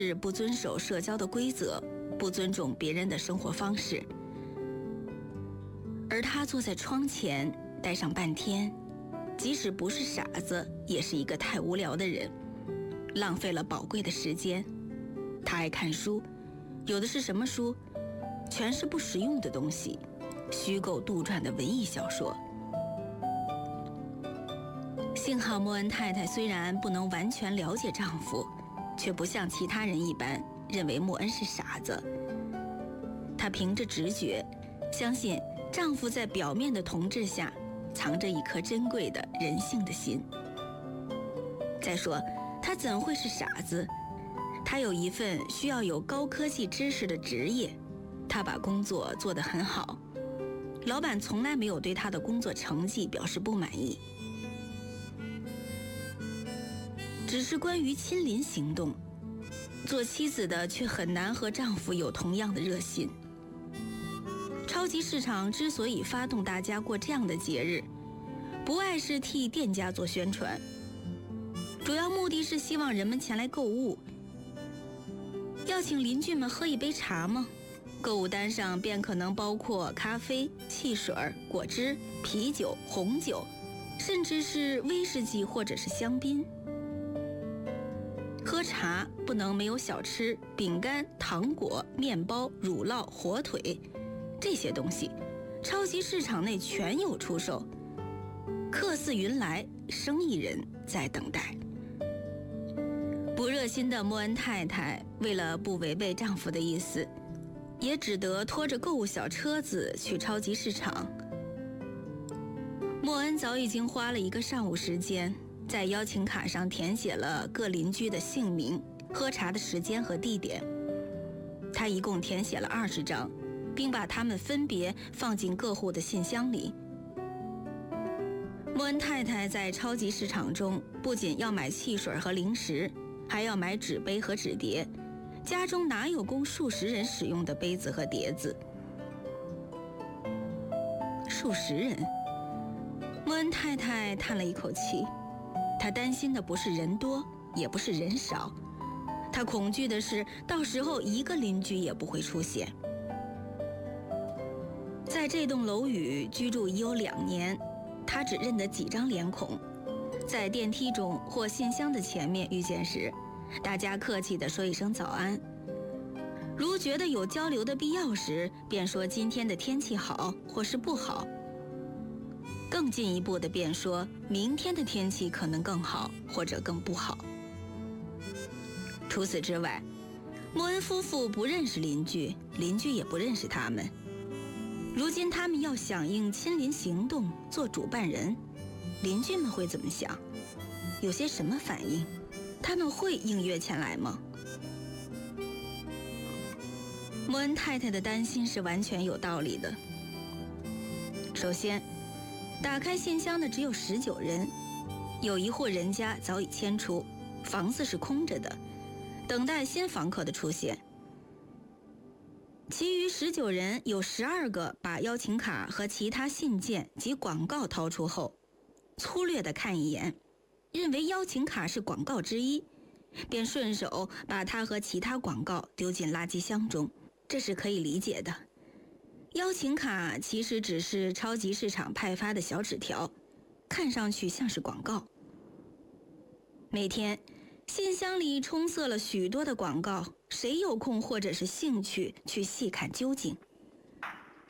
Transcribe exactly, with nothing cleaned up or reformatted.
不遵守社交的规则，不尊重别人的生活方式。而他坐在窗前待上半天，即使不是傻子，也是一个太无聊的人，浪费了宝贵的时间。他爱看书，有的是什么书？全是不实用的东西，虚构杜撰的文艺小说。幸好莫恩太太虽然不能完全了解丈夫，却不像其他人一般认为莫恩是傻子。她凭着直觉，相信丈夫在表面的同志下藏着一颗珍贵的人性的心。再说，他怎会是傻子？他有一份需要有高科技知识的职业，他把工作做得很好，老板从来没有对他的工作成绩表示不满意。只是关于亲临行动，做妻子的却很难和丈夫有同样的热心。超级市场之所以发动大家过这样的节日，不外是替店家做宣传，主要目的是希望人们前来购物。要请邻居们喝一杯茶吗？购物单上便可能包括咖啡、汽水、果汁、啤酒、红酒，甚至是威士忌或者是香槟。喝茶不能没有小吃、饼干、糖果、面包、乳酪、火腿，这些东西超级市场内全有出售。客似云来，生意人在等待。不热心的莫恩太太为了不违背丈夫的意思，也只得拖着购物小车子去超级市场。莫恩早已经花了一个上午时间，在邀请卡上填写了各邻居的姓名、喝茶的时间和地点。他一共填写了二十张，并把它们分别放进各户的信箱里。莫恩太太在超级市场中不仅要买汽水和零食，还要买纸杯和纸碟，家中哪有供数十人使用的杯子和碟子？数十人？莫恩太太叹了一口气，她担心的不是人多，也不是人少，她恐惧的是到时候一个邻居也不会出现。在这栋楼宇居住已有两年，她只认得几张脸孔。在电梯中或信箱的前面遇见时，大家客气地说一声早安，如觉得有交流的必要时，便说今天的天气好或是不好，更进一步的便说明天的天气可能更好或者更不好。除此之外，莫恩夫妇不认识邻居，邻居也不认识他们。如今他们要响应亲邻行动，做主办人，邻居们会怎么想？有些什么反应？他们会应约前来吗？莫恩太太的担心是完全有道理的。首先，打开信箱的只有十九人，有一户人家早已迁出，房子是空着的，等待新房客的出现。其余十九人有十二个把邀请卡和其他信件及广告掏出后，粗略地看一眼，认为邀请卡是广告之一，便顺手把它和其他广告丢进垃圾箱中，这是可以理解的。邀请卡其实只是超级市场派发的小纸条，看上去像是广告。每天信箱里充塞了许多的广告，谁有空或者是兴趣去细看究竟？